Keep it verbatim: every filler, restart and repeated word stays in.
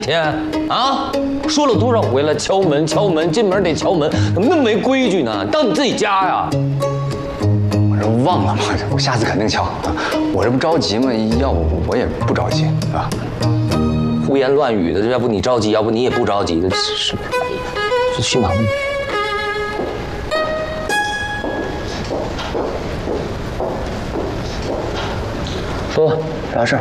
天啊！说了多少回了，敲门敲门，进门得敲门，怎么那么没规矩呢？当你自己家呀？ 我这忘了嘛，我下次肯定敲。我这不着急吗？要不我也不着急，是吧？ 胡言乱语的，要不你着急，要不你也不着急的，是，这去忙吧。说吧，啥事儿？